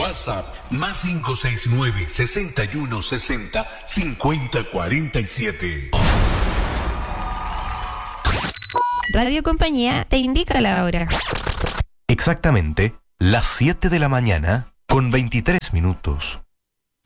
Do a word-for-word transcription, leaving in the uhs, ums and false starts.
WhatsApp más cinco seis nueve, seis uno seis cero, cinco cero cuatro siete. Radio Compañía te indica la hora. Exactamente las siete de la mañana con veintitrés minutos.